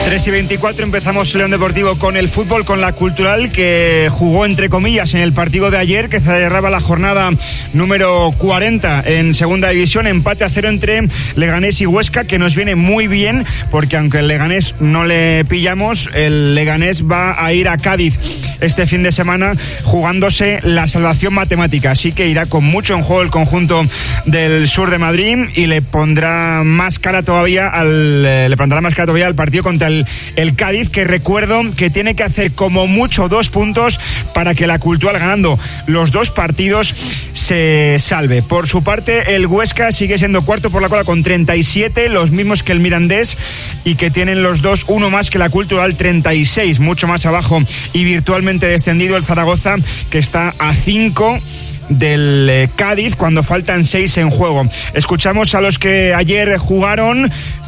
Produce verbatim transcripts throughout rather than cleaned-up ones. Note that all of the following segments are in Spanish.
tres y veinticuatro empezamos León Deportivo con el fútbol, con la Cultural, que jugó entre comillas en el partido de ayer, que cerraba la jornada número cuarenta en segunda división. Empate a cero entre Leganés y Huesca, que nos viene muy bien, porque aunque el Leganés no le pillamos, el Leganés va a ir a Cádiz este fin de semana jugándose la salvación matemática, así que irá con mucho en juego el conjunto del sur de Madrid y le pondrá más cara todavía al le pondrá más cara todavía al partido contra el, el Cádiz, que recuerdo que tiene que hacer como mucho dos puntos para que la Cultural, ganando los dos partidos, se salve. Por su parte, el Huesca sigue siendo cuarto por la cola con treinta y siete, los mismos que el Mirandés, y que tienen los dos uno más que la Cultural, treinta y seis, mucho más abajo y virtualmente descendido el Zaragoza, que está a cinco del eh, Cádiz cuando faltan seis en juego. Escuchamos a los que ayer jugaron.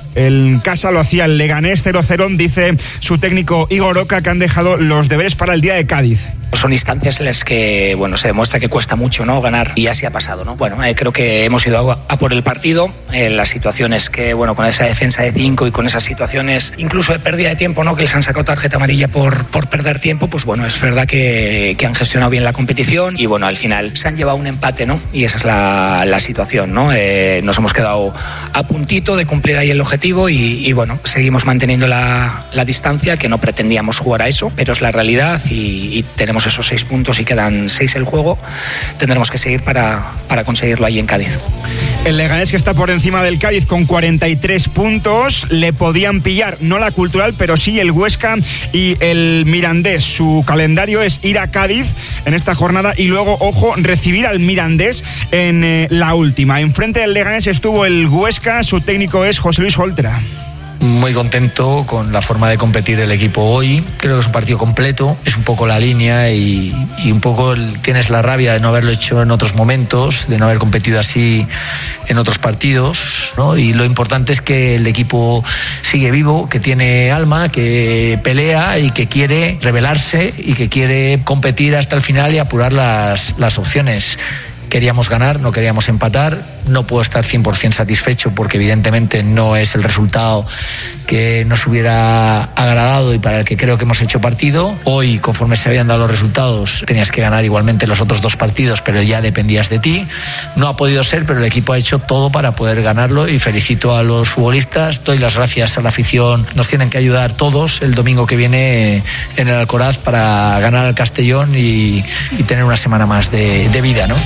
En casa lo hacía el Leganés cero cero, dice su técnico Igor Oca, que han dejado los deberes para el día de Cádiz. Son instancias en las que, bueno, se demuestra que cuesta mucho, ¿no?, ganar, y así ha pasado, ¿no? Bueno, eh, creo que hemos ido a, a por el partido. Eh, las situaciones que, bueno, con esa defensa de cinco y con esas situaciones, incluso de pérdida de tiempo, ¿no?, que les han sacado tarjeta amarilla por, por perder tiempo, pues bueno, es verdad que, que han gestionado bien la competición y, bueno, al final se han llevado un empate, ¿no? Y esa es la, la situación, ¿no? Eh, nos hemos quedado a puntito de cumplir ahí el objetivo y, y bueno, seguimos manteniendo la, la distancia, que no pretendíamos jugar a eso, pero es la realidad y, y tenemos esos seis puntos y quedan seis el juego. Tendremos que seguir para, para conseguirlo ahí en Cádiz. El Leganés, que está por encima del Cádiz con cuarenta y tres puntos, le podían pillar, no la Cultural, pero sí el Huesca y el Mirandés. Su calendario es ir a Cádiz en esta jornada y luego, ojo, recibir al Mirandés en eh, la última. Enfrente del Leganés estuvo el Huesca, su técnico es José Luis Oltra. Muy contento con la forma de competir el equipo hoy. Creo que es un partido completo, es un poco la línea y, y un poco el, tienes la rabia de no haberlo hecho en otros momentos, de no haber competido así en otros partidos, ¿no? Y lo importante es que el equipo sigue vivo, que tiene alma, que pelea y que quiere rebelarse y que quiere competir hasta el final y apurar las, las opciones. Queríamos ganar, no queríamos empatar. No puedo estar cien por ciento satisfecho porque evidentemente no es el resultado que nos hubiera agradado y para el que creo que hemos hecho partido. Hoy, conforme se habían dado los resultados, tenías que ganar igualmente los otros dos partidos, pero ya dependías de ti. No ha podido ser, pero el equipo ha hecho todo para poder ganarlo y felicito a los futbolistas. Doy las gracias a la afición. Nos tienen que ayudar todos el domingo que viene en el Alcoraz para ganar al Castellón y, y tener una semana más de, de vida, ¿no?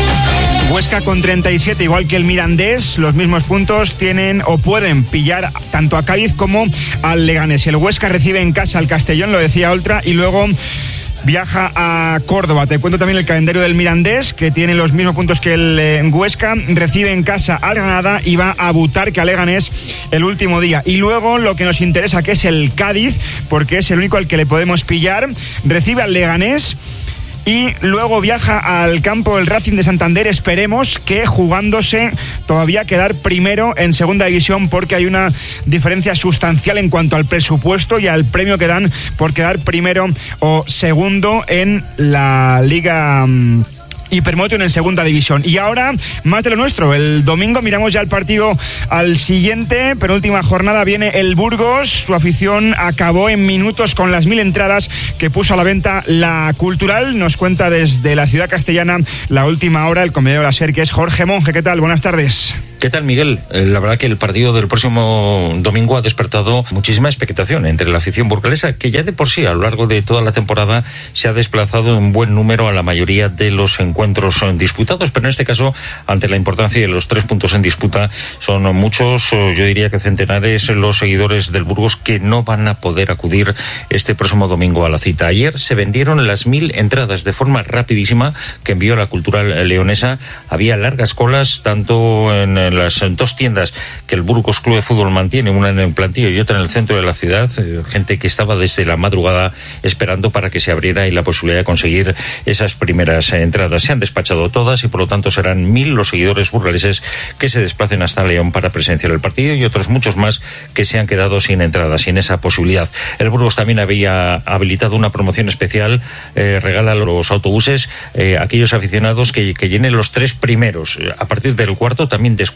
Huesca con treinta y siete, igual que el Mirandés, los mismos puntos tienen o pueden pillar tanto a Cádiz como al Leganés. El Huesca recibe en casa al Castellón, lo decía Oltra, y luego viaja a Córdoba. Te cuento también el calendario del Mirandés, que tiene los mismos puntos que el eh, Huesca. Recibe en casa al Granada y va a Butarque, a Leganés, el último día. Y luego lo que nos interesa, que es el Cádiz, porque es el único al que le podemos pillar. Recibe al Leganés y luego viaja al campo del Racing de Santander, esperemos que jugándose todavía quedar primero en segunda división, porque hay una diferencia sustancial en cuanto al presupuesto y al premio que dan por quedar primero o segundo en la Liga Hypermotion en segunda división. Y ahora, más de lo nuestro. El domingo miramos ya el partido al siguiente, penúltima jornada. Viene el Burgos. Su afición acabó en minutos con las mil entradas que puso a la venta la Cultural. Nos cuenta desde la ciudad castellana la última hora el comediante de la SER, que es Jorge Monge. ¿Qué tal? Buenas tardes. ¿Qué tal, Miguel? Eh, la verdad que el partido del próximo domingo ha despertado muchísima expectación entre la afición burgalesa, que ya de por sí a lo largo de toda la temporada se ha desplazado en buen número a la mayoría de los encuentros disputados, pero en este caso, ante la importancia de los tres puntos en disputa, son muchos, yo diría que centenares, los seguidores del Burgos que no van a poder acudir este próximo domingo a la cita. Ayer se vendieron las mil entradas de forma rapidísima que envió la Cultural leonesa. Había largas colas, tanto en las dos tiendas que el Burgos Club de Fútbol mantiene, una en el Plantío y otra en el centro de la ciudad, eh, gente que estaba desde la madrugada esperando para que se abriera y la posibilidad de conseguir esas primeras eh, entradas. Se han despachado todas y por lo tanto serán mil los seguidores burgaleses que se desplacen hasta León para presenciar el partido y otros muchos más que se han quedado sin entradas, sin esa posibilidad. El Burgos también había habilitado una promoción especial, eh, regala los autobuses eh, a aquellos aficionados que, que llenen los tres primeros. A partir del cuarto también descuento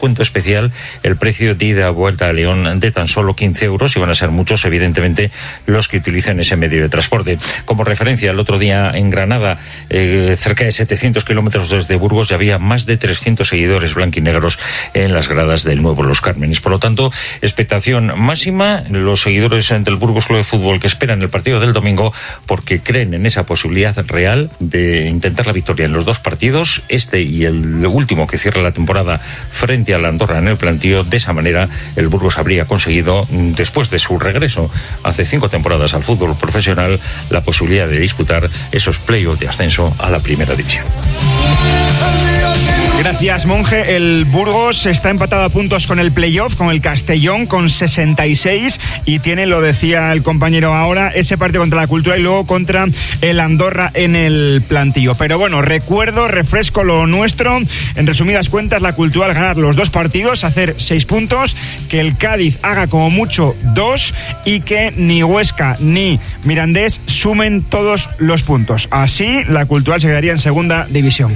descuento especial el precio de ida a vuelta a León de tan solo quince euros, y van a ser muchos, evidentemente, los que utilicen ese medio de transporte. Como referencia, el otro día en Granada, eh, cerca de setecientos kilómetros desde Burgos, ya había más de trescientos seguidores blanquinegros en las gradas del nuevo Los Cármenes. Por lo tanto, expectación máxima, los seguidores del Burgos Club de Fútbol que esperan el partido del domingo, porque creen en esa posibilidad real de intentar la victoria en los dos partidos, este y el último que cierra la temporada frente a la Andorra en el plantío. De esa manera, el Burgos habría conseguido, después de su regreso hace cinco temporadas al fútbol profesional, la posibilidad de disputar esos playoffs de ascenso a la primera división. Gracias, Monje. El Burgos está empatado a puntos con el playoff, con el Castellón, con sesenta y seis, y tiene, lo decía el compañero ahora, ese partido contra la Cultura y luego contra el Andorra en el plantillo. Pero bueno, recuerdo, refresco lo nuestro. En resumidas cuentas, la Cultura al ganar los dos partidos, hacer seis puntos, que el Cádiz haga como mucho dos, y que ni Huesca ni Mirandés sumen todos los puntos. Así, la Cultural se quedaría en segunda división.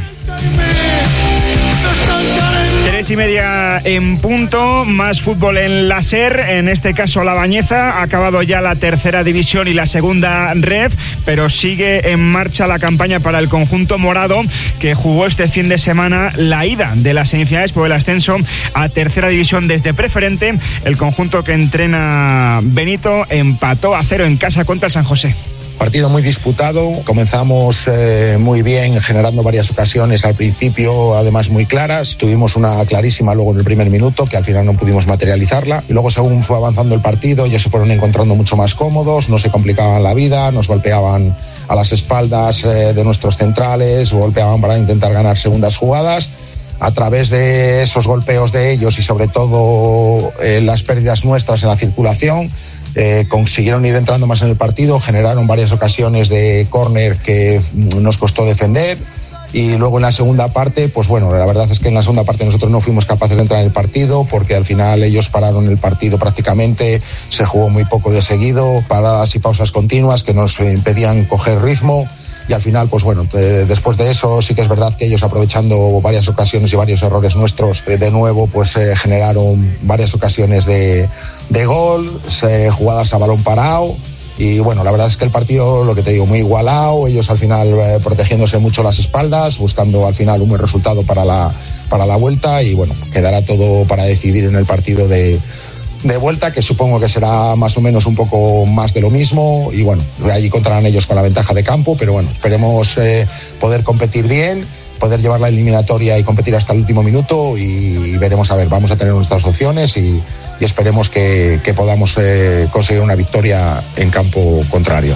Tres y media en punto, más fútbol en la SER, en este caso La Bañeza. Ha acabado ya la tercera división y la segunda ref, pero sigue en marcha la campaña para el conjunto morado, que jugó este fin de semana la ida de las semifinales por el ascenso a tercera división desde preferente. El conjunto que entrena Benito empató a cero en casa contra el San José. Partido muy disputado, comenzamos eh, muy bien, generando varias ocasiones al principio, además muy claras. Tuvimos una clarísima luego en el primer minuto, que al final no pudimos materializarla. Y luego, según fue avanzando el partido, ellos se fueron encontrando mucho más cómodos, no se complicaban la vida, nos golpeaban a las espaldas eh, de nuestros centrales, golpeaban para intentar ganar segundas jugadas. A través de esos golpeos de ellos y sobre todo eh, las pérdidas nuestras en la circulación, Eh, consiguieron ir entrando más en el partido, generaron varias ocasiones de córner que nos costó defender, y luego en la segunda parte, pues bueno, la verdad es que en la segunda parte nosotros no fuimos capaces de entrar en el partido, porque al final ellos pararon el partido prácticamente, se jugó muy poco de seguido, paradas y pausas continuas que nos impedían coger ritmo. Y al final, pues bueno, de, después de eso sí que es verdad que ellos, aprovechando varias ocasiones y varios errores nuestros, eh, de nuevo pues eh, generaron varias ocasiones de, de gol, eh, jugadas a balón parado. Y bueno, la verdad es que el partido, lo que te digo, muy igualado, ellos al final eh, protegiéndose mucho las espaldas, buscando al final un buen resultado para la, para la vuelta, y bueno, quedará todo para decidir en el partido de... de vuelta, que supongo que será más o menos un poco más de lo mismo, y bueno, allí contarán ellos con la ventaja de campo, pero bueno, esperemos eh, poder competir bien, poder llevar la eliminatoria y competir hasta el último minuto, y, y veremos, a ver, vamos a tener nuestras opciones, y, y esperemos que, que podamos eh, conseguir una victoria en campo contrario.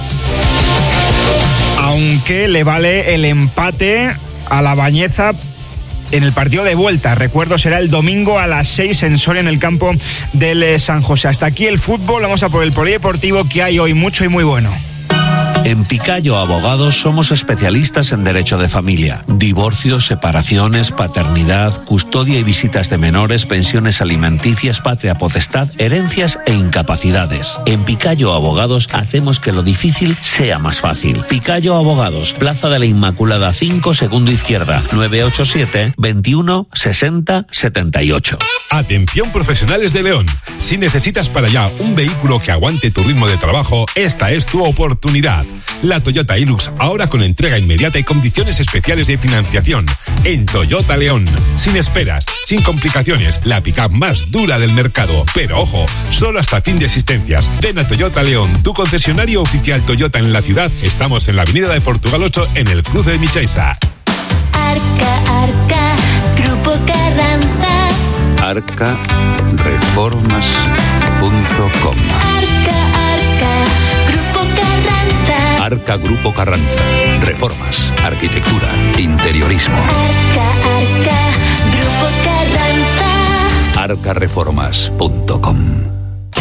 Aunque le vale el empate a La Bañeza en el partido de vuelta. Recuerdo, será el domingo a las seis en Soria, en el campo del San José. Hasta aquí el fútbol, vamos a por el polideportivo, que hay hoy mucho y muy bueno. En Picayo Abogados somos especialistas en derecho de familia, divorcios, separaciones, paternidad, custodia y visitas de menores, pensiones alimenticias, patria potestad, herencias e incapacidades. En Picayo Abogados hacemos que lo difícil sea más fácil. Picayo Abogados, Plaza de la Inmaculada cinco, segundo izquierda, nueve ocho siete, veintiuno, sesenta, setenta y ocho. Atención, profesionales de León. Si necesitas para allá un vehículo que aguante tu ritmo de trabajo, esta es tu oportunidad. La Toyota Hilux, ahora con entrega inmediata y condiciones especiales de financiación. En Toyota León. Sin esperas, sin complicaciones, la pick-up más dura del mercado. Pero ojo, solo hasta fin de existencias. Ven a Toyota León, tu concesionario oficial Toyota en la ciudad. Estamos en la avenida de Portugal ocho, en el cruce de Michaisa. Arca, Arca, Grupo Carranza. arca reformas punto com. Arca, Arca, Grupo Carranza. Arca Grupo Carranza. Reformas, arquitectura, interiorismo. Arca, Arca, Grupo Carranza. arca reformas punto com.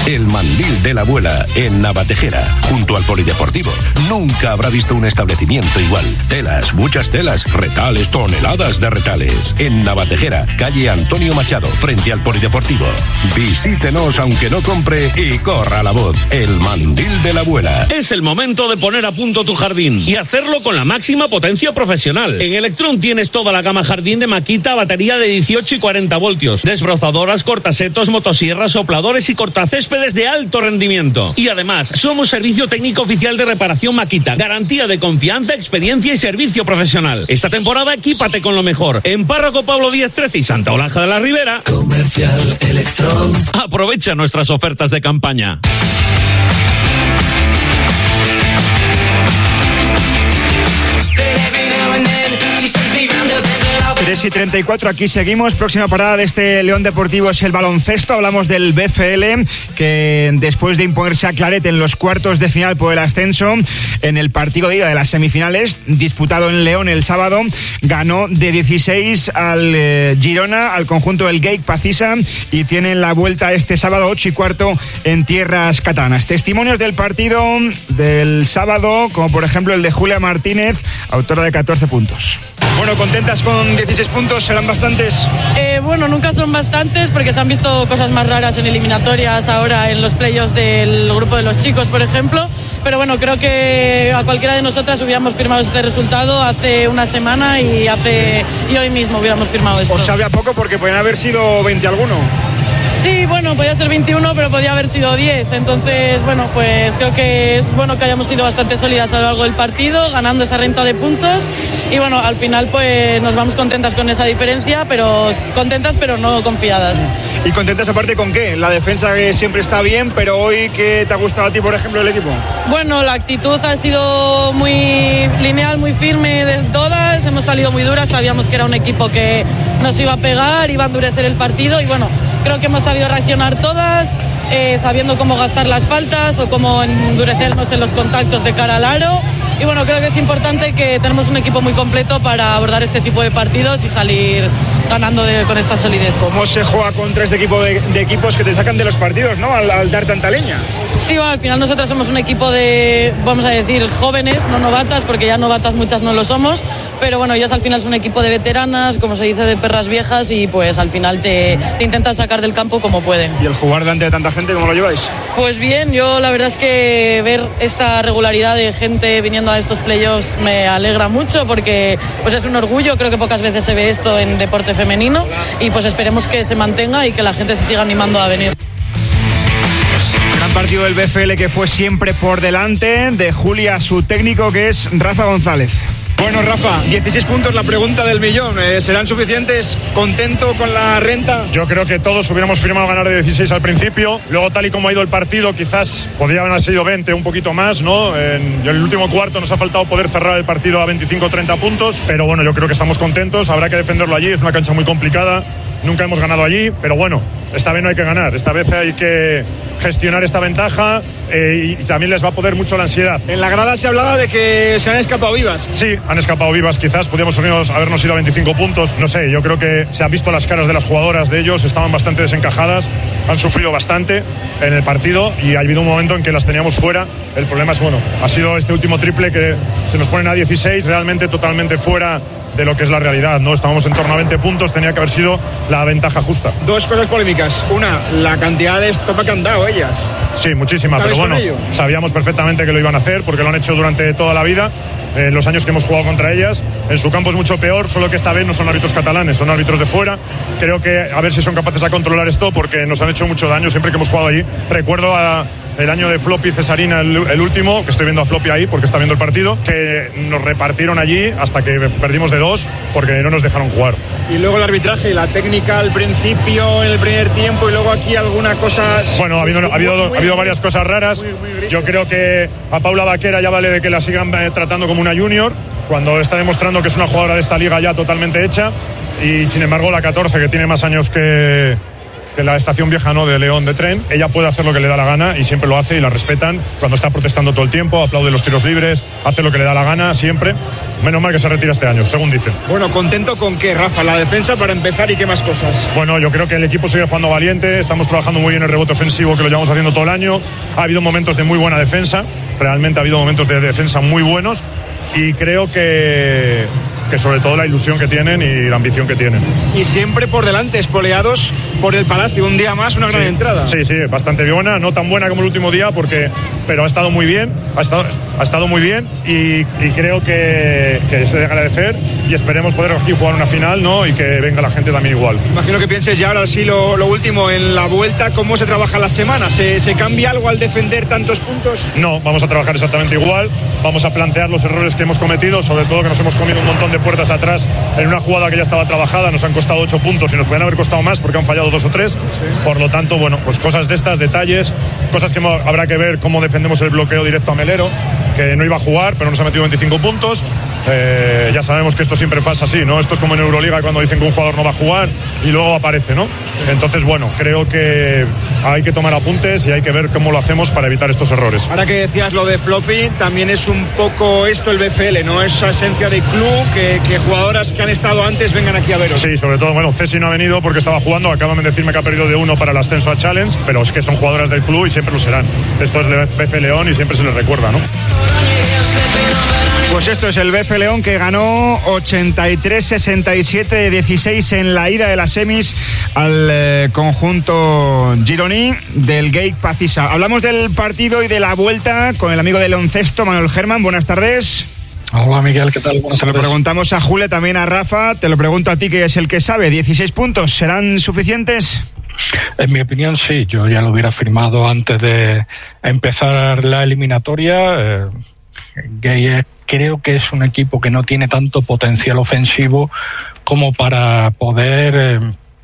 El Mandil de la Abuela, en Navatejera, junto al Polideportivo. Nunca habrá visto un establecimiento igual. Telas, muchas telas, retales, toneladas de retales. En Navatejera, calle Antonio Machado, frente al Polideportivo. Visítenos aunque no compre y corra la voz. El Mandil de la Abuela. Es el momento de poner a punto tu jardín y hacerlo con la máxima potencia profesional. En Electron tienes toda la gama jardín de Makita, batería de dieciocho y cuarenta voltios, desbrozadoras, cortasetos, motosierras, sopladores y cortacéspedes de alto rendimiento. Y además, somos servicio técnico oficial de reparación Makita. Garantía de confianza, experiencia y servicio profesional. Esta temporada equípate con lo mejor. En Párroco Pablo Díaz trece y Santa Olaja de la Ribera. Comercial Electron. Aprovecha nuestras ofertas de campaña. tres y treinta y cuatro, aquí seguimos. Próxima parada de este León Deportivo es el baloncesto. Hablamos del B F L, que después de imponerse a Claret en los cuartos de final por el ascenso, en el partido de ida de las semifinales, disputado en León el sábado, ganó de dieciséis al eh, Girona, al conjunto del Geik Pacisa, y tienen la vuelta este sábado ocho y cuarto en tierras catalanas. Testimonios del partido del sábado, como por ejemplo el de Julia Martínez, autora de catorce puntos. Bueno, ¿contentas con dieciséis puntos? ¿Serán bastantes? Eh, bueno, nunca son bastantes porque se han visto cosas más raras en eliminatorias ahora en los playoffs del grupo de los chicos, por ejemplo. Pero bueno, creo que a cualquiera de nosotras hubiéramos firmado este resultado hace una semana y, hace, y hoy mismo hubiéramos firmado esto. Os sabe a poco porque pueden haber sido veinte alguno. Sí, bueno, podía ser veintiuno, pero podía haber sido diez. Entonces, bueno, pues creo que es bueno que hayamos sido bastante sólidas a lo largo del partido, ganando esa renta de puntos. Y bueno, al final pues nos vamos contentas con esa diferencia, pero contentas pero no confiadas. ¿Y contentas aparte con qué? La defensa que siempre está bien, pero hoy, ¿qué te ha gustado a ti, por ejemplo, el equipo? Bueno, la actitud ha sido muy lineal, muy firme de todas. Hemos salido muy duras, sabíamos que era un equipo que nos iba a pegar, iba a endurecer el partido y bueno, creo que hemos sabido reaccionar todas, eh, sabiendo cómo gastar las faltas o cómo endurecernos en los contactos de cara al aro. Y bueno, creo que es importante que tenemos un equipo muy completo para abordar este tipo de partidos y salir ganando de, con esta solidez. ¿Cómo se juega contra este tipo de, de equipos que te sacan de los partidos, ¿no? Al, al dar tanta leña. Sí, bueno, al final nosotros somos un equipo de, vamos a decir, jóvenes, no novatas, porque ya novatas muchas no lo somos. Pero bueno, ellos al final son un equipo de veteranas, como se dice, de perras viejas, y pues al final te, te intentan sacar del campo como pueden. ¿Y el jugar delante de tanta gente, cómo lo lleváis? Pues bien, yo la verdad es que ver esta regularidad de gente viniendo a estos playoffs me alegra mucho, porque pues es un orgullo, creo que pocas veces se ve esto en deporte femenino, y pues esperemos que se mantenga y que la gente se siga animando a venir. Gran partido del B F L que fue siempre por delante de Julia, su técnico, que es Rafa González. Bueno, Rafa, dieciséis puntos, la pregunta del millón. ¿eh? ¿Serán suficientes? ¿Contento con la renta? Yo creo que todos hubiéramos firmado ganar de dieciséis al principio. Luego, tal y como ha ido el partido, quizás podrían haber sido veinte, un poquito más, ¿no? En, en el último cuarto nos ha faltado poder cerrar el partido a veinticinco o treinta puntos. Pero bueno, yo creo que estamos contentos. Habrá que defenderlo allí. Es una cancha muy complicada. Nunca hemos ganado allí, pero bueno, esta vez no hay que ganar. Esta vez hay que gestionar esta ventaja eh, y también les va a poder mucho la ansiedad. En la grada se hablaba de que se han escapado vivas. Sí, han escapado vivas. Quizás podríamos habernos ido a veinticinco puntos. No sé, yo creo que se han visto las caras de las jugadoras de ellos. Estaban bastante desencajadas, han sufrido bastante en el partido y ha habido un momento en que las teníamos fuera. El problema es, bueno, ha sido este último triple que se nos ponen a dieciséis, realmente totalmente fuera de lo que es la realidad, ¿no? Estábamos en torno a veinte puntos, tenía que haber sido la ventaja justa. Dos cosas polémicas. Una, la cantidad de estopa que han dado ellas. Sí, muchísima, pero bueno, sabíamos perfectamente que lo iban a hacer porque lo han hecho durante toda la vida. En eh, los años que hemos jugado contra ellas, en su campo es mucho peor, solo que esta vez no son árbitros catalanes, son árbitros de fuera. Creo que a ver si son capaces de controlar esto porque nos han hecho mucho daño siempre que hemos jugado allí. Recuerdo a el año de Floppy Cesarina, el, el último, que estoy viendo a Floppy ahí porque está viendo el partido, que nos repartieron allí hasta que perdimos de dos porque no nos dejaron jugar. Y luego el arbitraje, la técnica al principio, en el primer tiempo, y luego aquí algunas cosas. Bueno, ha habido, ha habido, ha habido varias cosas raras. Muy, muy Yo creo que a Paula Vaquera ya vale de que la sigan eh, tratando como una junior, cuando está demostrando que es una jugadora de esta liga ya totalmente hecha, y sin embargo la catorce, que tiene más años que que la estación vieja no de León de tren. Ella puede hacer lo que le da la gana y siempre lo hace y la respetan. Cuando está protestando todo el tiempo, aplaude los tiros libres, hace lo que le da la gana siempre. Menos mal que se retira este año, según dicen. Bueno, ¿contento con qué, Rafa? La defensa para empezar y qué más cosas. Bueno, yo creo que el equipo sigue jugando valiente, estamos trabajando muy bien el rebote ofensivo, que lo llevamos haciendo todo el año. Ha habido momentos de muy buena defensa, realmente ha habido momentos de defensa muy buenos y creo que, que sobre todo la ilusión que tienen y la ambición que tienen. Y siempre por delante, espoleados por el Palacio, un día más, una gran sí, entrada. Sí, sí, bastante buena, no tan buena como el último día, porque, pero ha estado muy bien, ha estado, ha estado muy bien y, y creo que, que es de agradecer y esperemos poder aquí jugar una final, ¿no? Y que venga la gente también igual. Imagino que pienses ya ahora sí lo, lo último, en la vuelta, ¿cómo se trabaja la semana? ¿Se, ¿Se cambia algo al defender tantos puntos? No, vamos a trabajar exactamente igual, vamos a plantear los errores que hemos cometido, sobre todo que nos hemos comido un montón de puertas atrás en una jugada que ya estaba trabajada, nos han costado ocho puntos y nos pueden haber costado más porque han fallado dos o tres, sí. Por lo tanto, bueno, pues cosas de estas, detalles, cosas que habrá que ver cómo defendemos el bloqueo directo a Melero, que no iba a jugar, pero nos ha metido veinticinco puntos. Eh, ya sabemos que esto siempre pasa así, ¿no? Esto es como en Euroliga cuando dicen que un jugador no va a jugar y luego aparece, ¿no? Entonces, bueno, creo que hay que tomar apuntes y hay que ver cómo lo hacemos para evitar estos errores. Ahora que decías lo de Floppy, también es un poco esto el B F L, ¿no? Esa esencia de club, que, que jugadoras que han estado antes vengan aquí a veros. Sí, sobre todo, bueno, Ceci no ha venido porque estaba jugando, acaban de decirme que ha perdido de uno para el ascenso a Challenge, pero es que son jugadoras del club y siempre lo serán. Esto es el B F León y siempre se les recuerda, ¿no? Pues esto es el B F León, que ganó ochenta y tres sesenta y siete dieciséis en la ida de las semis al eh, conjunto gironí del Gate Pacisa. Hablamos del partido y de la vuelta con el amigo del oncesto, Manuel Germán. Buenas tardes. Hola Miguel, ¿qué tal? Buenas Se tardes. Lo preguntamos a Julia, también a Rafa. Te lo pregunto a ti, que es el que sabe. ¿dieciséis puntos serán suficientes? En mi opinión sí, yo ya lo hubiera firmado antes de empezar la eliminatoria. Eh, Gay creo que es un equipo que no tiene tanto potencial ofensivo como para poder eh,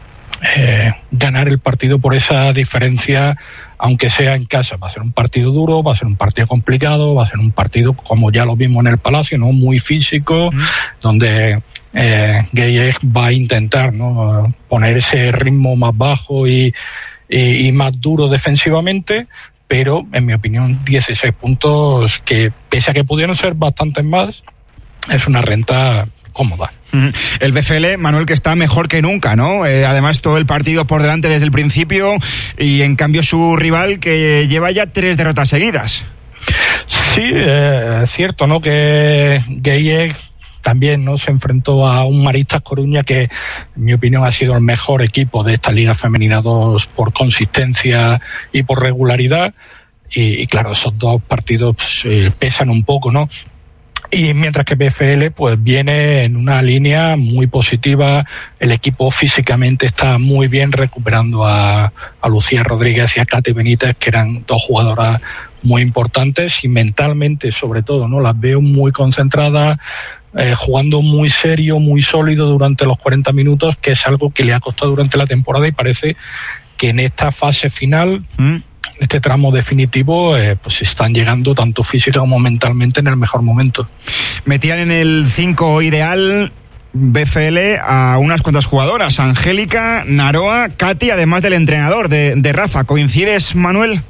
eh, ganar el partido por esa diferencia, aunque sea en casa. Va a ser un partido duro, va a ser un partido complicado, va a ser un partido, como ya lo vimos en el Palacio, ¿no? Muy físico, mm. donde eh, Gay va a intentar, ¿no? poner ese ritmo más bajo y, y, y más duro defensivamente. Pero, en mi opinión, dieciséis puntos que, pese a que pudieron ser bastantes más, es una renta cómoda. El B F L, Manuel, que está mejor que nunca, ¿no? Eh, además, todo el partido por delante desde el principio y, en cambio, su rival, que lleva ya tres derrotas seguidas. Sí, eh, es cierto, ¿no? Que Gay también no se enfrentó a un Maristas Coruña que, en mi opinión, ha sido el mejor equipo de esta Liga Femenina dos por consistencia y por regularidad, y, y claro, esos dos partidos pues, eh, pesan un poco, ¿no? Y mientras que B F L pues viene en una línea muy positiva, el equipo físicamente está muy bien, recuperando a, a Lucía Rodríguez y a Katy Benítez, que eran dos jugadoras muy importantes, y mentalmente sobre todo, ¿no? Las veo muy concentradas, Eh, jugando muy serio, muy sólido durante los cuarenta minutos, que es algo que le ha costado durante la temporada, y parece que en esta fase final, mm. en este tramo definitivo, eh, pues están llegando tanto física como mentalmente en el mejor momento. Metían en el cinco ideal B F L a unas cuantas jugadoras: Angélica, Naroa, Katy, además del entrenador de, de Rafa. ¿Coincides, Manuel?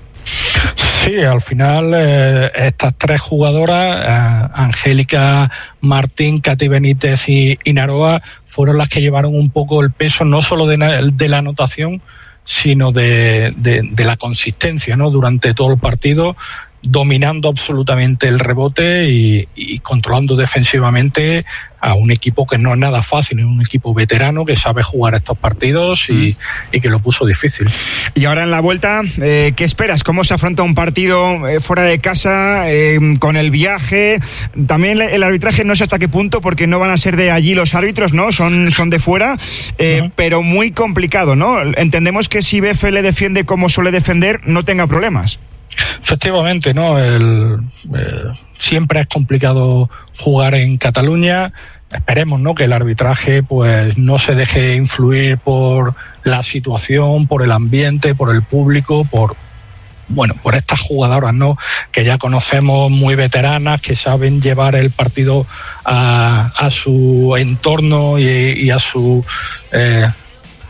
Sí, al final eh, estas tres jugadoras, eh, Angélica, Martín, Katy Benítez y, y Naroa, fueron las que llevaron un poco el peso, no solo de, de la anotación, sino de, de, de la consistencia, ¿no? Durante todo el partido, dominando absolutamente el rebote y, y controlando defensivamente a un equipo que no es nada fácil, es un equipo veterano que sabe jugar estos partidos y, mm. y que lo puso difícil. Y ahora en la vuelta, eh, ¿qué esperas? ¿Cómo se afronta un partido eh, fuera de casa, eh, con el viaje? También el arbitraje, no sé hasta qué punto, porque no van a ser de allí los árbitros, ¿no? Son, son de fuera, eh, uh-huh. pero muy complicado, ¿no? Entendemos que si B F L defiende como suele defender, no tenga problemas. Efectivamente, ¿no? El, eh, siempre es complicado jugar en Cataluña. Esperemos, ¿no?, que el arbitraje pues no se deje influir por la situación, por el ambiente, por el público, por bueno, por estas jugadoras, ¿no?, que ya conocemos, muy veteranas, que saben llevar el partido a, a su entorno y, y a su eh,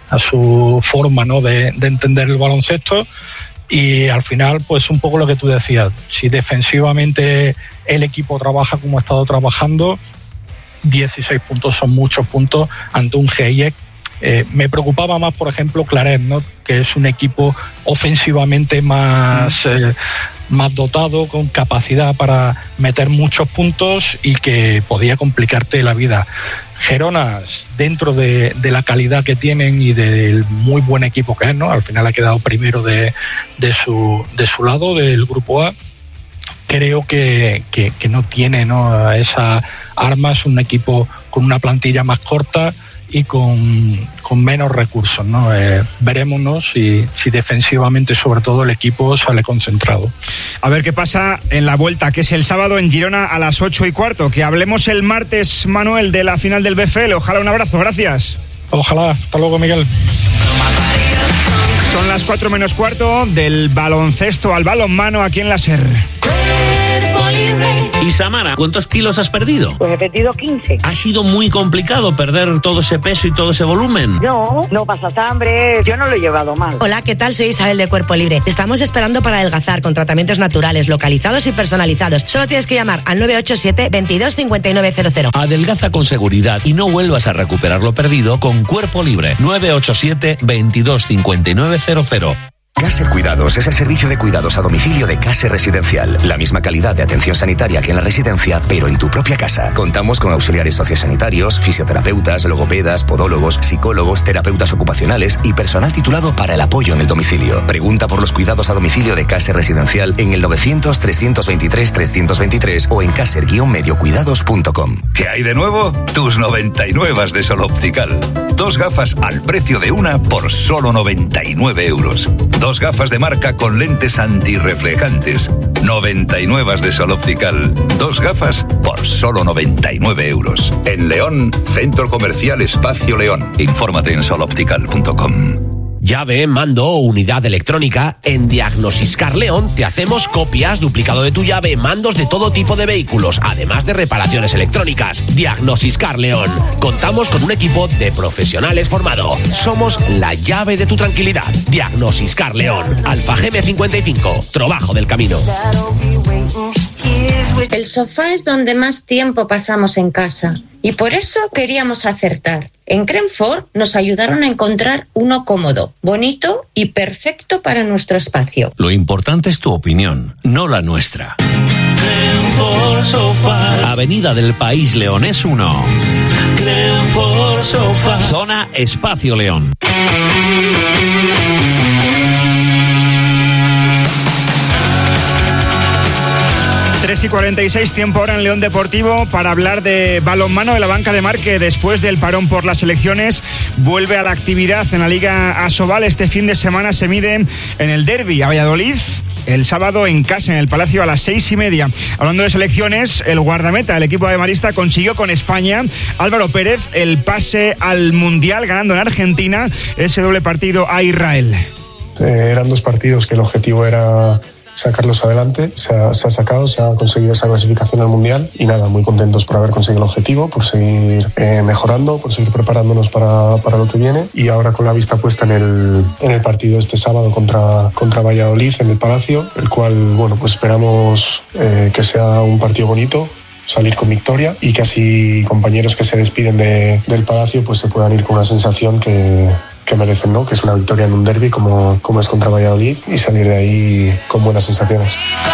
a su forma, ¿no?, de, de entender el baloncesto. Y al final, pues un poco lo que tú decías, si defensivamente el equipo trabaja como ha estado trabajando, dieciséis puntos son muchos puntos ante un G I E C. Eh, me preocupaba más, por ejemplo, Claret, ¿no?, que es un equipo ofensivamente más, eh, más dotado, con capacidad para meter muchos puntos y que podía complicarte la vida. Geronas, dentro de, de la calidad que tienen y del muy buen equipo que es, ¿no?, al final ha quedado primero de, de, su, de su lado, del grupo A. Creo que, que, que no tiene, ¿no?, esa arma. Es un equipo con una plantilla más corta y con, con menos recursos, ¿no? Eh, veremos, ¿no?, si, si defensivamente, sobre todo, el equipo sale concentrado. A ver qué pasa en la vuelta, que es el sábado en Girona a las ocho y cuarto. Que hablemos el martes, Manuel, de la final del B F L. Ojalá, un abrazo, gracias. Ojalá, hasta luego, Miguel. Son las cuatro menos cuarto, del baloncesto al balonmano aquí en la SER. Y Samara, ¿cuántos kilos has perdido? Pues he perdido quince. ¿Ha sido muy complicado perder todo ese peso y todo ese volumen? No, no pasas hambre, yo no lo he llevado mal. Hola, ¿qué tal? Soy Isabel de Cuerpo Libre. Te estamos esperando para adelgazar con tratamientos naturales, localizados y personalizados. Solo tienes que llamar al nueve ocho siete, veintidós, cincuenta y nueve cero cero. Adelgaza con seguridad y no vuelvas a recuperar lo perdido con Cuerpo Libre. nueve ocho siete, veintidós, cincuenta y nueve cero cero. Caser Cuidados es el servicio de cuidados a domicilio de Caser Residencial. La misma calidad de atención sanitaria que en la residencia, pero en tu propia casa. Contamos con auxiliares sociosanitarios, fisioterapeutas, logopedas, podólogos, psicólogos, terapeutas ocupacionales y personal titulado para el apoyo en el domicilio. Pregunta por los cuidados a domicilio de Caser Residencial en el novecientos, trescientos veintitrés, trescientos veintitrés o en caser guion medio cuidados punto com. ¿Qué hay de nuevo? Tus noventa y nueve de Sol Optical. Dos gafas al precio de una por solo noventa y nueve euros. Dos gafas de marca con lentes antirreflejantes. noventa y nueve de Sol Optical. Dos gafas por solo noventa y nueve euros. En León, Centro Comercial Espacio León. Infórmate en sol optical punto com. Llave, mando o unidad electrónica. En Diagnosiscar León te hacemos copias, duplicado de tu llave, mandos de todo tipo de vehículos, además de reparaciones electrónicas. Diagnosiscar León. Contamos con un equipo de profesionales formado. Somos la llave de tu tranquilidad. Diagnosiscar León. Alfa G M cincuenta y cinco. Trabajo del Camino. El sofá es donde más tiempo pasamos en casa y por eso queríamos acertar. En Crenford nos ayudaron a encontrar uno cómodo, bonito y perfecto para nuestro espacio. Lo importante es tu opinión, no la nuestra. Crenford Sofás. Avenida del País Leonés uno. Crenford Sofás. Zona Espacio León. tres y cuarenta y seis, tiempo ahora en León Deportivo para hablar de balonmano de la banca de Mar, que después del parón por las elecciones vuelve a la actividad en la Liga Asobal. Este fin de semana se mide en el derbi a Valladolid, el sábado en casa, en el Palacio, a las seis y media. Hablando de selecciones, el guardameta del equipo de Marista consiguió con España, Álvaro Pérez, el pase al Mundial, ganando en Argentina ese doble partido a Israel. Eh, eran dos partidos que el objetivo era sacarlos adelante. Se ha, se ha sacado, se ha conseguido esa clasificación al Mundial y nada, muy contentos por haber conseguido el objetivo, por seguir eh, mejorando, por seguir preparándonos para, para lo que viene y ahora con la vista puesta en el, en el partido este sábado contra, contra Valladolid en el Palacio, el cual, bueno, pues esperamos eh, que sea un partido bonito, salir con victoria y que así compañeros que se despiden de, del Palacio pues se puedan ir con una sensación que que merecen, ¿no? Que es una victoria en un derbi como, como es contra Valladolid y salir de ahí con buenas sensaciones.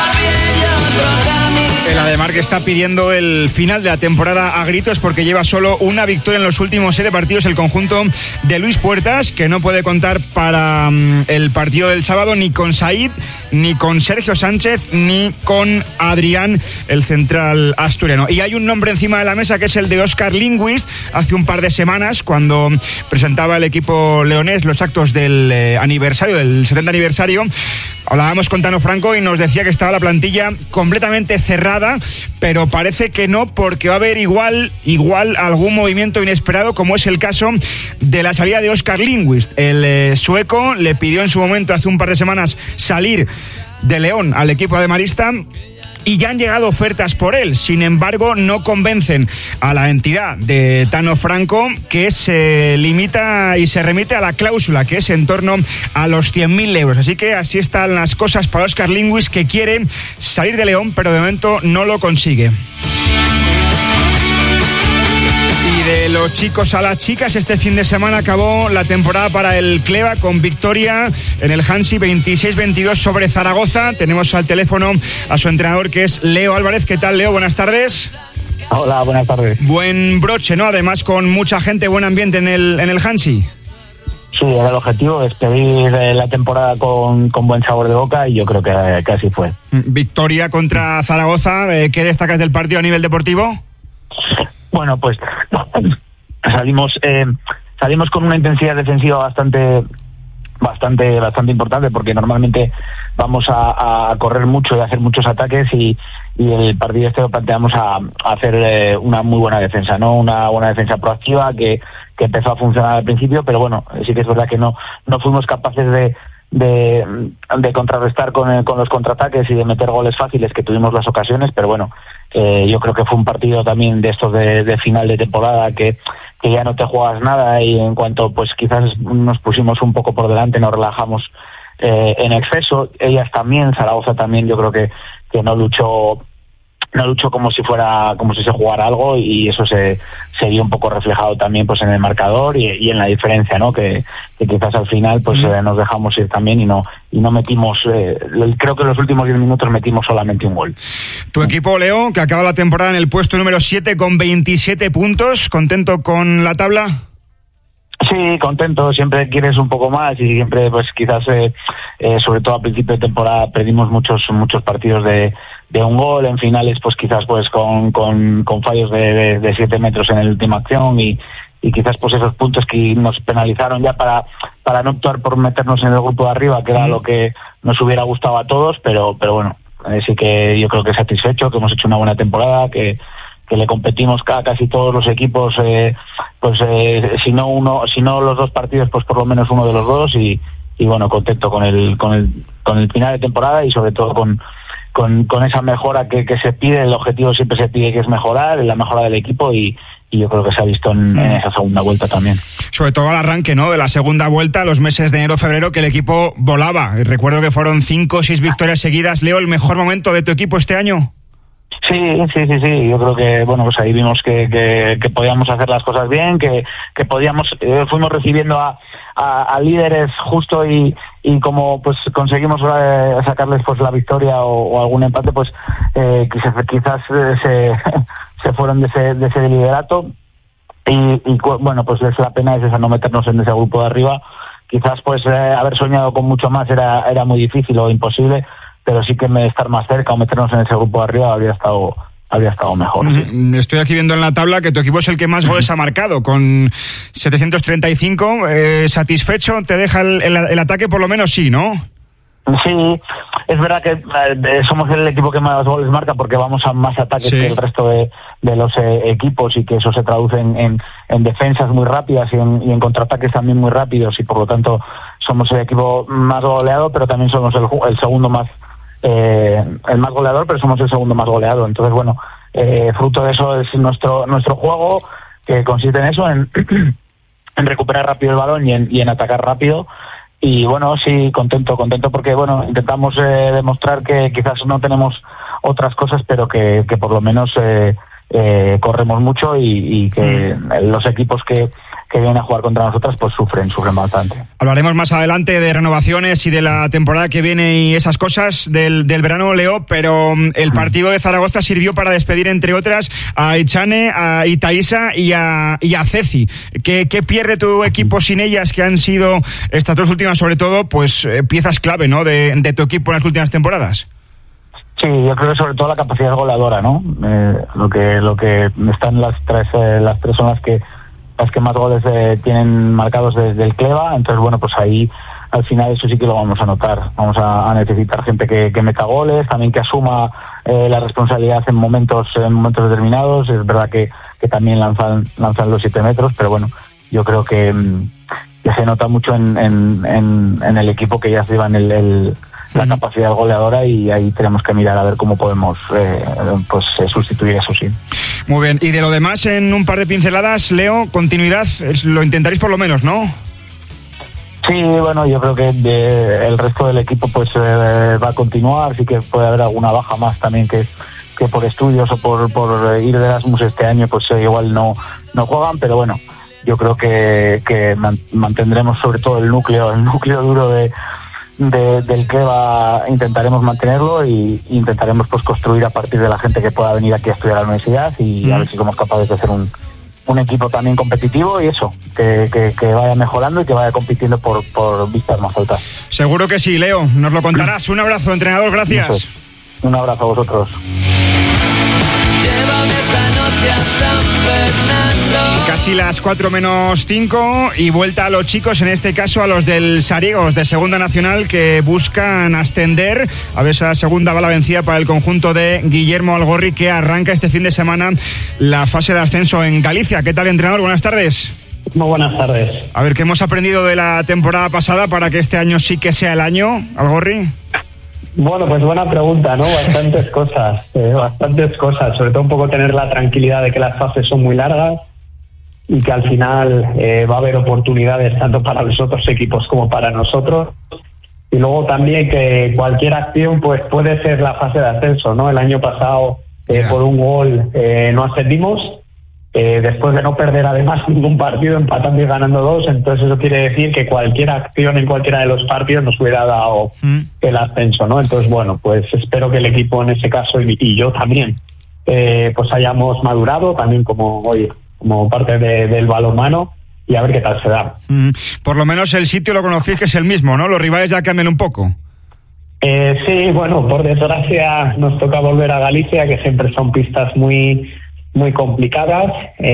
El Ademar, que está pidiendo el final de la temporada a gritos porque lleva solo una victoria en los últimos siete partidos, el conjunto de Luis Puertas, que no puede contar para um, el partido del sábado ni con Said, ni con Sergio Sánchez, ni con Adrián, el central asturiano. Y hay un nombre encima de la mesa que es el de Óscar Lindquist. Hace un par de semanas, cuando presentaba el equipo leonés los actos del eh, aniversario, del setenta aniversario, hablábamos con Tano Franco y nos decía que estaba la plantilla completamente cerrada, pero parece que no, porque va a haber igual, igual algún movimiento inesperado, como es el caso de la salida de Óscar Lindquist. El eh, sueco le pidió en su momento, hace un par de semanas, salir de León al equipo de Marista. y ya han llegado ofertas por él. Sin embargo, no convencen a la entidad de Tano Franco, que se limita y se remite a la cláusula, que es en torno a los cien mil euros. Así que así están las cosas para Óscar Lindwis, que quiere salir de León, pero de momento no lo consigue. De los chicos a las chicas, este fin de semana acabó la temporada para el Cleva con victoria en el Hansi veintiséis veintidós sobre Zaragoza. Tenemos al teléfono a su entrenador, que es Leo Álvarez. ¿Qué tal, Leo? Buenas tardes. Hola, buenas tardes. Buen broche, ¿no? Además, con mucha gente, buen ambiente en el, en el Hansi. Sí, era el objetivo, despedir la temporada con, con buen sabor de boca, y yo creo que, que así fue. Victoria contra Zaragoza. ¿Qué destacas del partido a nivel deportivo? Bueno, pues salimos eh, salimos con una intensidad defensiva bastante bastante bastante importante, porque normalmente vamos a, a correr mucho y a hacer muchos ataques, y, y el partido este lo planteamos a, a hacer eh, una muy buena defensa, no una buena defensa proactiva que, que empezó a funcionar al principio, pero bueno, sí que es verdad que no no fuimos capaces de de, de contrarrestar con, el, con los contraataques y de meter goles fáciles, que tuvimos las ocasiones, pero bueno, eh, yo creo que fue un partido también de estos de, de final de temporada, que, que ya no te juegas nada, y en cuanto pues quizás nos pusimos un poco por delante, nos relajamos eh, en exceso. Ellas también, Zaragoza también, yo creo que, que no luchó no luchó como si fuera como si se jugara algo, y eso se, se vio un poco reflejado también pues en el marcador y, y en la diferencia, ¿no? Que, que quizás al final pues eh, nos dejamos ir también y no y no metimos, eh, creo que en los últimos diez minutos metimos solamente un gol. Tu equipo, Leo, que acaba la temporada en el puesto número siete con veintisiete puntos, ¿contento con la tabla? Sí, contento, siempre quieres un poco más, y siempre pues quizás eh, eh, sobre todo a principio de temporada perdimos muchos muchos partidos de de un gol, en finales pues quizás pues con con, con fallos de, de, de siete metros en la última acción, y, y quizás pues esos puntos que nos penalizaron ya para para no optar por meternos en el grupo de arriba, que era lo que nos hubiera gustado a todos, pero pero bueno, eh, sí que yo creo que satisfecho, que hemos hecho una buena temporada, que que le competimos a casi todos los equipos, eh, pues eh, si no uno, si no los dos partidos, pues por lo menos uno de los dos, y, y bueno, contento con el con el con el final de temporada, y sobre todo con con, con esa mejora que, que se pide. El objetivo siempre se pide, que es mejorar, la mejora del equipo, y, y yo creo que se ha visto en, en esa segunda vuelta también. Sobre todo al arranque, ¿no?, de la segunda vuelta, los meses de enero-febrero, que el equipo volaba. Recuerdo que fueron cinco o seis victorias seguidas. Leo, ¿el mejor momento de tu equipo este año? Sí, sí, sí, sí. Yo creo que, bueno, pues ahí vimos que, que, que podíamos hacer las cosas bien, que, que podíamos, eh, fuimos recibiendo a, a, a líderes justo, y, y como pues conseguimos eh, sacarles pues la victoria o, o algún empate, pues eh, quizás, quizás eh, se, se fueron de ese, de ese liderato, y, y bueno, pues es la pena es esa, no meternos en ese grupo de arriba. Quizás pues eh, haber soñado con mucho más era, era muy difícil o imposible, pero sí que me estar más cerca o meternos en ese grupo de arriba habría estado habría estado mejor. Sí. Estoy aquí viendo en la tabla que tu equipo es el que más goles ha marcado, con setecientos treinta y cinco. Eh, ¿Satisfecho? ¿Te deja el, el, el ataque? Por lo menos sí, ¿no? Sí, es verdad que eh, somos el equipo que más goles marca, porque vamos a más ataques sí. que el resto de, de los eh, equipos, y que eso se traduce en, en, en defensas muy rápidas y en, y en contraataques también muy rápidos, y por lo tanto somos el equipo más goleado, pero también somos el, el segundo más Eh, el más goleador, pero somos el segundo más goleado. Entonces, bueno, eh, fruto de eso es nuestro nuestro juego, que consiste en eso, en, en recuperar rápido el balón y en, y en atacar rápido. Y bueno, sí, contento, contento porque, bueno, intentamos eh, demostrar que quizás no tenemos otras cosas, pero que, que por lo menos eh, eh, corremos mucho, y, y que mm. los equipos que que vienen a jugar contra nosotras pues sufren, sufren bastante. Hablaremos más adelante de renovaciones y de la temporada que viene y esas cosas del, del verano, Leo, pero el partido de Zaragoza sirvió para despedir, entre otras, a Ichane, a Itaísa y a, y a Ceci. ¿Qué, ¿Qué pierde tu equipo sin ellas, que han sido estas dos últimas, sobre todo, pues piezas clave, ¿no?, de, de tu equipo en las últimas temporadas? Sí, yo creo que sobre todo la capacidad goleadora, ¿no? Eh, lo que lo que están las tres eh, las tres son las que las que más goles eh, tienen marcados desde el Cleva. Entonces, bueno, pues ahí al final eso sí que lo vamos a notar. Vamos a, a necesitar gente que, que meta goles, también que asuma eh, la responsabilidad en momentos en momentos determinados. Es verdad que, que también lanzan lanzan los siete metros, pero bueno, yo creo que, que se nota mucho en, en, en, en el equipo que ya llevan el, el, la capacidad goleadora, y ahí tenemos que mirar a ver cómo podemos eh, pues eh, sustituir eso, sí. Muy bien, y de lo demás, en un par de pinceladas, Leo, continuidad, lo intentaréis por lo menos, ¿no? Sí, bueno, yo creo que de, el resto del equipo pues eh, va a continuar. Sí que puede haber alguna baja más también que que por estudios o por, por ir de Erasmus este año pues eh, igual no no juegan, pero bueno, yo creo que, que mantendremos sobre todo el núcleo el núcleo duro de, de del que va, intentaremos mantenerlo, y intentaremos pues construir a partir de la gente que pueda venir aquí a estudiar a la universidad, y mm. a ver si somos capaces de hacer un un equipo también competitivo, y eso, que, que, que vaya mejorando y que vaya compitiendo por, por vistas más altas. Seguro que sí, Leo, nos lo contarás. Un abrazo, entrenador, gracias. Pues, un abrazo a vosotros. Llévame esta noche a San Fernando. Casi las cuatro menos cinco y vuelta a los chicos, en este caso a los del Sariegos de Segunda Nacional, que buscan ascender. A ver, esa segunda bala vencida para el conjunto de Guillermo Algorri, que arranca este fin de semana la fase de ascenso en Galicia. ¿Qué tal, entrenador? Buenas tardes. Muy buenas tardes. A ver, ¿qué hemos aprendido de la temporada pasada para que este año sí que sea el año, Algorri? Bueno, pues buena pregunta, ¿no? Bastantes cosas, eh, bastantes cosas. Sobre todo un poco tener la tranquilidad de que las fases son muy largas y que al final eh, va a haber oportunidades tanto para los otros equipos como para nosotros. Y luego también que cualquier acción pues puede ser la fase de ascenso, ¿no? El año pasado eh, yeah. por un gol eh, no ascendimos. Eh, después de no perder además ningún partido, empatando y ganando dos, entonces eso quiere decir que cualquier acción en cualquiera de los partidos nos hubiera dado mm. el ascenso, ¿no? Entonces, bueno, pues espero que el equipo en ese caso, y, y yo también, eh, pues hayamos madurado también como, oye, como parte de, del balonmano, y a ver qué tal se da. Mm. Por lo menos el sitio lo conocéis, que es el mismo, ¿no? Los rivales ya cambian un poco. Eh, sí, bueno, por desgracia nos toca volver a Galicia, que siempre son pistas muy... muy complicadas,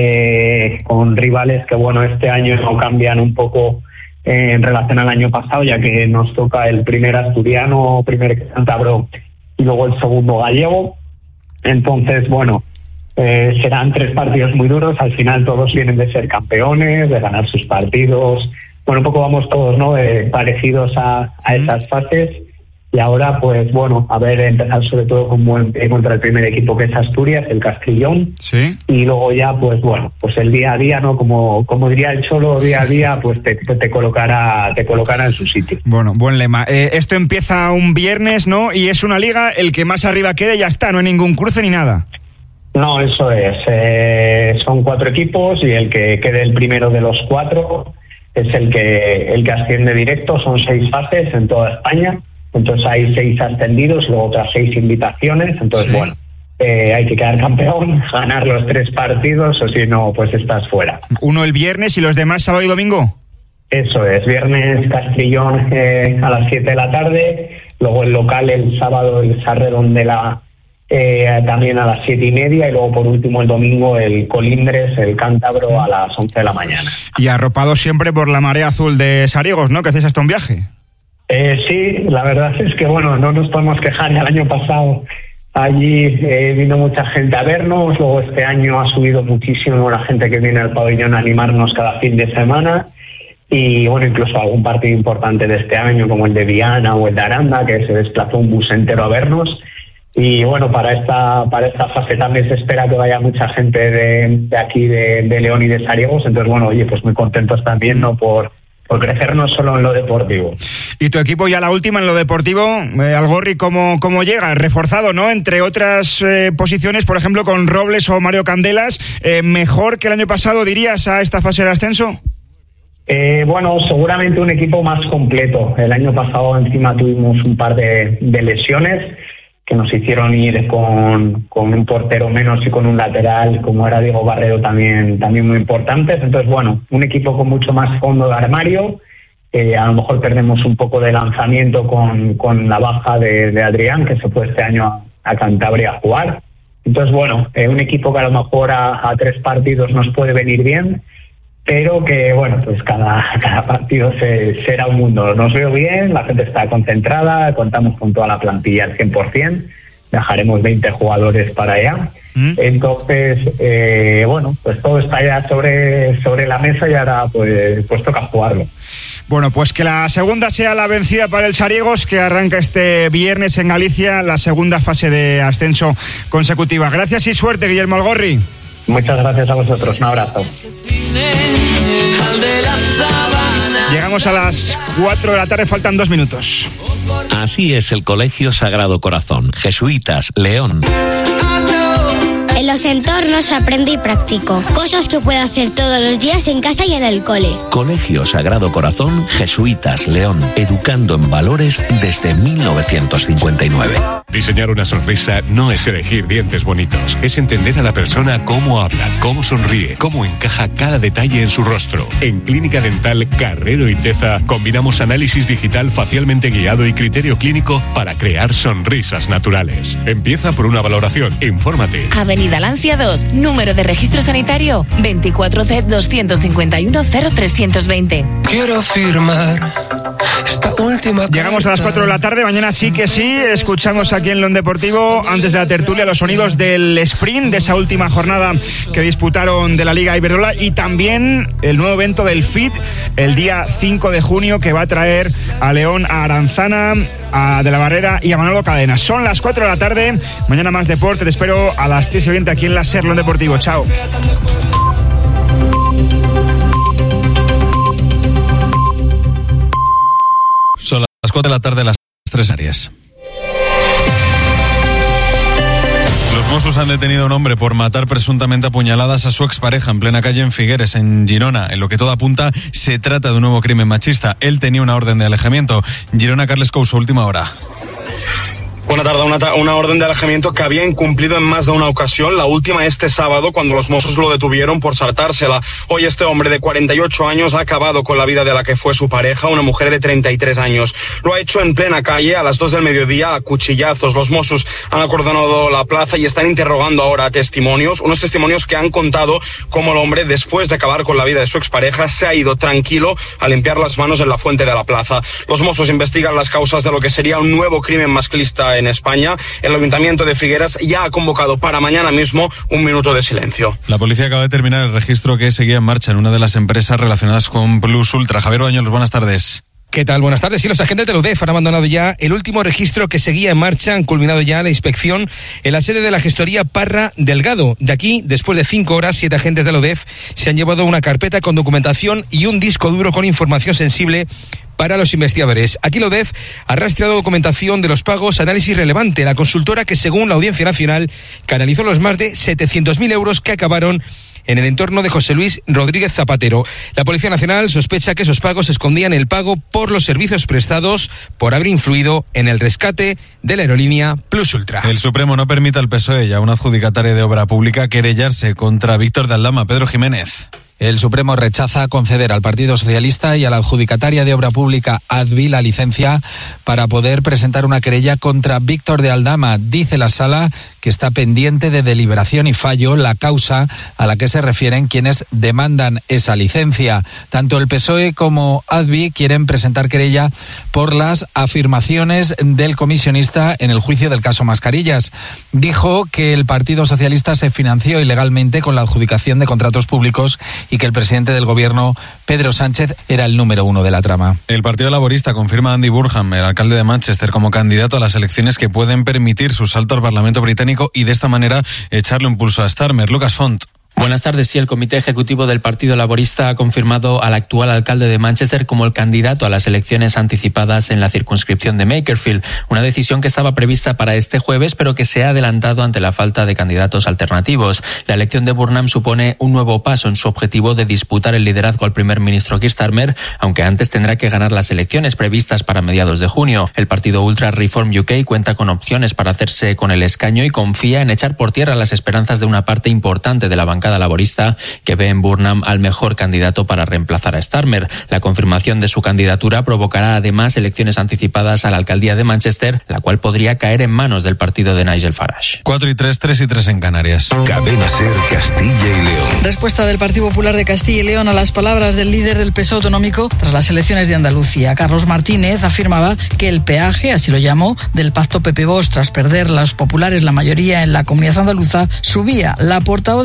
eh, con rivales que, bueno, este año no cambian un poco eh, en relación al año pasado, ya que nos toca el primer asturiano, primer cántabro y luego el segundo gallego. Entonces, bueno, eh, serán tres partidos muy duros. Al final todos vienen de ser campeones, de ganar sus partidos. Bueno, un poco vamos todos, ¿no?, eh, parecidos a, a esas fases. Y ahora, pues bueno, a ver, empezar sobre todo con buen pie contra el primer equipo, que es Asturias, el Castellón. Sí. Y luego ya, pues bueno, pues el día a día, ¿no? Como como diría el Cholo, día a día, pues te, te, te colocará te colocará en su sitio. Bueno, buen lema. Eh, esto empieza un viernes, ¿no? Y es una liga, el que más arriba quede ya está, no hay ningún cruce ni nada. No, eso es. Eh, son cuatro equipos y el que quede el primero de los cuatro es el que el que asciende directo. Son seis fases en toda España. Entonces hay seis ascendidos, luego otras seis invitaciones. Entonces, sí. bueno, eh, hay que quedar campeón, ganar los tres partidos, o si no, pues estás fuera. ¿Uno el viernes y los demás sábado y domingo? Eso es, viernes Castellón eh, a las siete de la tarde, luego el local el sábado el Sarredón de la eh, también a las siete y media, y luego por último el domingo el Colindres, el Cántabro, a las once de la mañana. Y arropado siempre por la marea azul de Sariegos, ¿no?, que hacéis hasta un viaje. Eh, sí, la verdad es que, bueno, no nos podemos quejar. El año pasado allí eh, vino mucha gente a vernos, luego este año ha subido muchísimo la gente que viene al pabellón a animarnos cada fin de semana, y bueno, incluso algún partido importante de este año como el de Viana o el de Aranda, que se desplazó un bus entero a vernos. Y bueno, para esta para esta fase también se espera que vaya mucha gente de, de aquí, de, de León y de Sariegos. Entonces, bueno, oye, pues muy contentos también, ¿no?, por por crecer no solo en lo deportivo. Y tu equipo ya la última en lo deportivo, eh, Algorri, ¿cómo, ¿cómo llega? Reforzado, ¿no? Entre otras eh, posiciones, por ejemplo, con Robles o Mario Candelas, eh, ¿mejor que el año pasado, dirías, a esta fase de ascenso? Eh, bueno, seguramente un equipo más completo. El año pasado encima tuvimos un par de, de lesiones que nos hicieron ir con, con un portero menos y con un lateral, como era Diego Barredo, también, también muy importantes. Entonces, bueno, un equipo con mucho más fondo de armario. Eh, a lo mejor perdemos un poco de lanzamiento con, con la baja de, de Adrián, que se fue este año a, a Cantabria a jugar. Entonces, bueno, eh, un equipo que a lo mejor a, a tres partidos nos puede venir bien, pero que, bueno, pues cada, cada partido se, será un mundo. Nos veo bien, la gente está concentrada, contamos con toda la plantilla al cien por ciento, dejaremos veinte jugadores para allá. ¿Mm? Entonces, eh, bueno, pues todo está ya sobre, sobre la mesa y ahora pues, pues toca jugarlo. Bueno, pues que la segunda sea la vencida para el Sariegos, que arranca este viernes en Galicia la segunda fase de ascenso consecutiva. Gracias y suerte, Guillermo Algorri. Muchas gracias a vosotros, un abrazo. Llegamos a las cuatro de la tarde, faltan dos minutos. Así es el Colegio Sagrado Corazón, Jesuitas, León. En los entornos aprendo y practico cosas que puedo hacer todos los días en casa y en el cole. Colegio Sagrado Corazón, Jesuitas, León, educando en valores desde mil novecientos cincuenta y nueve. Diseñar una sonrisa no es elegir dientes bonitos, es entender a la persona cómo habla, cómo sonríe, cómo encaja cada detalle en su rostro. En Clínica Dental Carrero y Teza combinamos análisis digital facialmente guiado y criterio clínico para crear sonrisas naturales. Empieza por una valoración, infórmate. Avenida Lancia dos, número de registro sanitario veinticuatro C doscientos cincuenta y uno cero trescientos veinte. Quiero firmar esta última. Llegamos a las cuatro de la tarde, mañana sí que sí, escuchamos aquí en León Deportivo, antes de la tertulia, los sonidos del sprint de esa última jornada que disputaron de la Liga Iberdrola, y también el nuevo evento del F I T el día cinco de junio, que va a traer a León, a Aranzana, a De la Barrera y a Manolo Cadena. Son las cuatro de la tarde, mañana más deporte, te espero a las tres y veinte aquí en la SER León Deportivo. Chao. Son las cuatro de la tarde, las tres áreas. Los Mossos han detenido a un hombre por matar presuntamente a puñaladas a su expareja en plena calle en Figueres, en Girona. En lo que todo apunta, se trata de un nuevo crimen machista. Él tenía una orden de alejamiento. Girona, Carles Couso, última hora. Buena tarde, una, una orden de alejamiento que había incumplido en más de una ocasión, la última este sábado cuando los Mossos lo detuvieron por saltársela. Hoy este hombre de cuarenta y ocho años ha acabado con la vida de la que fue su pareja, una mujer de treinta y tres años. Lo ha hecho en plena calle a las dos del mediodía a cuchillazos. Los Mossos han acordonado la plaza y están interrogando ahora a testimonios, unos testimonios que han contado cómo el hombre, después de acabar con la vida de su expareja, se ha ido tranquilo a limpiar las manos en la fuente de la plaza. Los Mossos investigan las causas de lo que sería un nuevo crimen masclista en España. El Ayuntamiento de Figueras ya ha convocado para mañana mismo un minuto de silencio. La policía acaba de terminar el registro que seguía en marcha en una de las empresas relacionadas con Plus Ultra. Javier Bañuelos, buenas tardes. ¿Qué tal? Buenas tardes. Sí, los agentes de la U D E F han abandonado ya el último registro que seguía en marcha. Han culminado ya la inspección en la sede de la gestoría Parra Delgado. De aquí, después de cinco horas, siete agentes de la U D E F se han llevado una carpeta con documentación y un disco duro con información sensible para los investigadores. Aquí la U D E F ha rastreado documentación de los pagos Análisis Relevante, la consultora que, según la Audiencia Nacional, canalizó los más de setecientos mil euros que acabaron en el entorno de José Luis Rodríguez Zapatero. La Policía Nacional sospecha que esos pagos escondían el pago por los servicios prestados por haber influido en el rescate de la aerolínea Plus Ultra. El Supremo no permite al P S O E y a una adjudicataria de obra pública querellarse contra Víctor de Aldama. Pedro Jiménez. El Supremo rechaza conceder al Partido Socialista y a la adjudicataria de obra pública Advi la licencia para poder presentar una querella contra Víctor de Aldama. Dice la Sala que está pendiente de deliberación y fallo la causa a la que se refieren quienes demandan esa licencia. Tanto el P S O E como Advi quieren presentar querella por las afirmaciones del comisionista en el juicio del caso Mascarillas. Dijo que el Partido Socialista se financió ilegalmente con la adjudicación de contratos públicos y que el presidente del gobierno, Pedro Sánchez, era el número uno de la trama. El Partido Laborista confirma a Andy Burnham, el alcalde de Manchester, como candidato a las elecciones que pueden permitir su salto al Parlamento británico y de esta manera echarle un pulso a Starmer. Lucas Font. Buenas tardes. Sí, el Comité Ejecutivo del Partido Laborista ha confirmado al actual alcalde de Manchester como el candidato a las elecciones anticipadas en la circunscripción de Makerfield, una decisión que estaba prevista para este jueves, pero que se ha adelantado ante la falta de candidatos alternativos. La elección de Burnham supone un nuevo paso en su objetivo de disputar el liderazgo al primer ministro Keir Starmer, aunque antes tendrá que ganar las elecciones previstas para mediados de junio. El partido Ultra Reform U K cuenta con opciones para hacerse con el escaño y confía en echar por tierra las esperanzas de una parte importante de la bancada laborista que ve en Burnham al mejor candidato para reemplazar a Starmer. La confirmación de su candidatura provocará además elecciones anticipadas a la alcaldía de Manchester, la cual podría caer en manos del partido de Nigel Farage. cuatro y tres, tres y tres en Canarias. Cadena SER Castilla y León. Respuesta del Partido Popular de Castilla y León a las palabras del líder del P S O E autonómico tras las elecciones de Andalucía. Carlos Martínez afirmaba que el peaje, así lo llamó, del pacto P P-Vox tras perder los populares la mayoría en la comunidad andaluza, subía. La portavoz del P P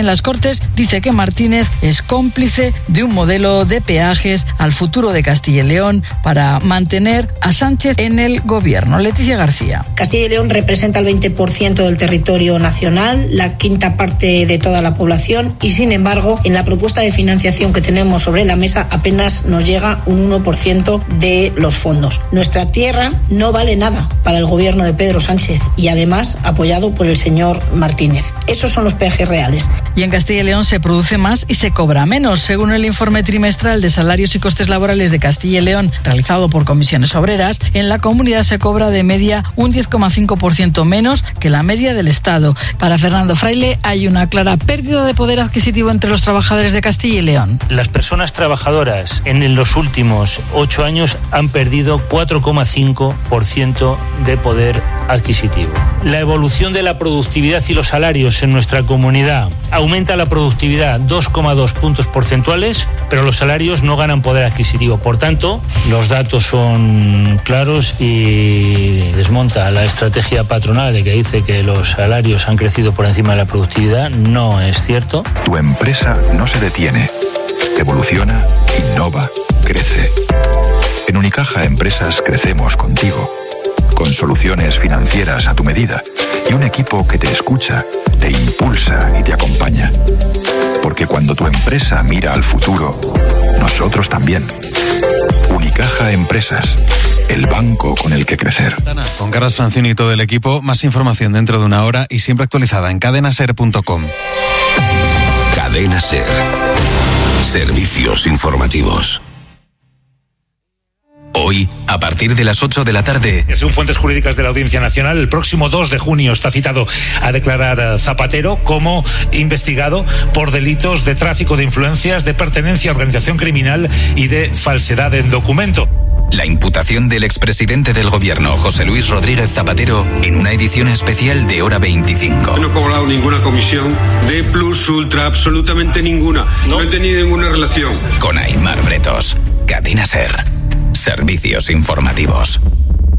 en las Cortes dice que Martínez es cómplice de un modelo de peajes al futuro de Castilla y León para mantener a Sánchez en el gobierno. Leticia García. Castilla y León representa el veinte por ciento del territorio nacional, la quinta parte de toda la población y, sin embargo, en la propuesta de financiación que tenemos sobre la mesa apenas nos llega un uno por ciento de los fondos. Nuestra tierra no vale nada para el gobierno de Pedro Sánchez y, además, apoyado por el señor Martínez. Esos son los peajes reales. Y en Castilla y León se produce más y se cobra menos. Según el informe trimestral de salarios y costes laborales de Castilla y León, realizado por Comisiones Obreras, en la comunidad se cobra de media un diez coma cinco por ciento menos que la media del Estado. Para Fernando Fraile hay una clara pérdida de poder adquisitivo entre los trabajadores de Castilla y León. Las personas trabajadoras en los últimos ocho años han perdido cuatro coma cinco por ciento de poder adquisitivo. La evolución de la productividad y los salarios en nuestra comunidad: aumenta la productividad dos coma dos puntos porcentuales, pero los salarios no ganan poder adquisitivo. Por tanto, los datos son claros y desmonta la estrategia patronal de que dice que los salarios han crecido por encima de la productividad. No es cierto. Tu empresa no se detiene, evoluciona, innova, crece. En Unicaja Empresas crecemos contigo, con soluciones financieras a tu medida y un equipo que te escucha, te impulsa y te acompaña. Porque cuando tu empresa mira al futuro, nosotros también. Unicaja Empresas, el banco con el que crecer. Con Carlos Francini y todo el equipo, más información dentro de una hora y siempre actualizada en cadena ser punto com. Cadena Ser. Servicios informativos. Hoy, a partir de las ocho de la tarde... Según fuentes jurídicas de la Audiencia Nacional, el próximo dos de junio está citado a declarar Zapatero como investigado por delitos de tráfico de influencias, de pertenencia a organización criminal y de falsedad en documento. La imputación del expresidente del gobierno, José Luis Rodríguez Zapatero, en una edición especial de Hora veinticinco. No he cobrado ninguna comisión de plus ultra, absolutamente ninguna. No, no he tenido ninguna relación. Con Aimar Bretos. Cadena Ser. Servicios informativos.